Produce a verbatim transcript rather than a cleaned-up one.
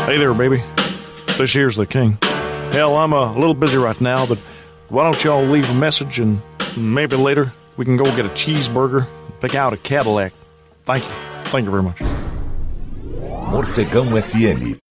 Hey there, baby. This here's the king. Hell, I'm uh, a little busy right now, but why don't y'all leave a message and maybe later we can go get a cheeseburger and pick out a Cadillac. Thank you. Thank you very much. Morcegão F M